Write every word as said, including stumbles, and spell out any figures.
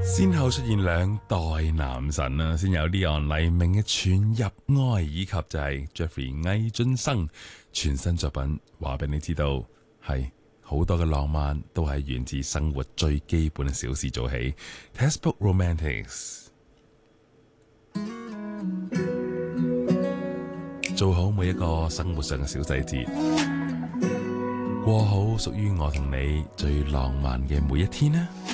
先後出現兩代男神啊，先有 Leon 黎明嘅《全入愛》，以及就係 Jeffrey 魏浚笙全新作品。話俾你知道，係好多嘅浪漫都係源自生活最基本嘅小事做起。Textbook Romantics， 做好每一個生活上嘅小細節，過好屬於我同你最浪漫嘅每一天啊！